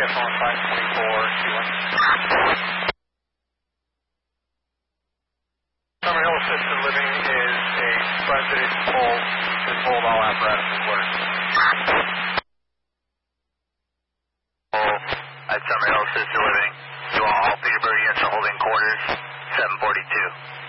on 524, 21. Summer Hill Assisted Living is a resident hold. Just hold all apparatus is working. At Summer Hill Assisted Living, you all Peterborough units are holding quarters, 742.